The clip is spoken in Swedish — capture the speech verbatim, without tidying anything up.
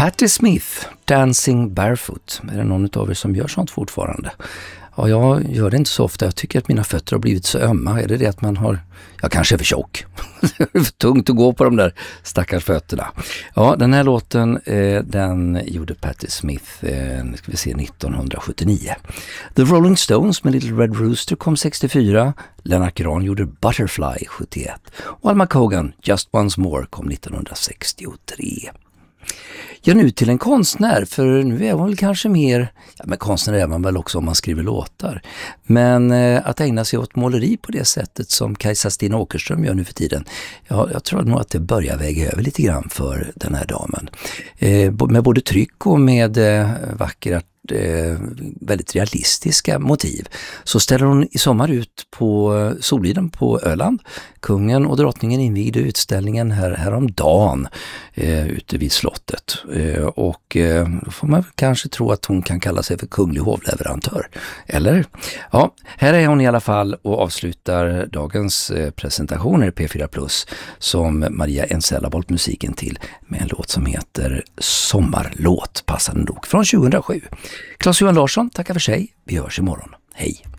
Patti Smith, Dancing Barefoot. Är det någon av er som gör sånt fortfarande? Ja, jag gör det inte så ofta. Jag tycker att mina fötter har blivit så ömma. Är det det att man har... Jag kanske är för tjock. Det är för tungt att gå på de där stackars fötterna. Ja, den här låten eh, den gjorde Patti Smith eh, ska vi se, nittonhundrasjuttionio. The Rolling Stones med Little Red Rooster kom sextiofyra. Lennart Grahn gjorde Butterfly sjuttioett. Och Alma Cogan, Just Once More, kom nittonhundrasextiotre. Ja, nu till en konstnär, för nu är man väl kanske mer, ja men konstnär är man väl också om man skriver låtar, men eh, att ägna sig åt måleri på det sättet som Kajsa Stina Åkerström gör nu för tiden, ja, jag tror nog att det börjar väga över lite grann för den här damen. Eh, med både tryck och med eh, vackra Eh, väldigt realistiska motiv, så ställer hon i sommar ut på Soliden på Öland. Kungen och drottningen invigde utställningen här häromdagen eh, ute vid slottet, eh, och eh, då får man kanske tro att hon kan kalla sig för kunglig hovleverantör, eller? Ja, här är hon i alla fall och avslutar dagens eh, presentationer i P fyra Plus som Maria Ensell har valt musiken till med en låt som heter Sommarlåt, passande nog, från tjugohundrasju. Claes Johan Larsson tackar för sig. Vi hörs imorgon. Hej!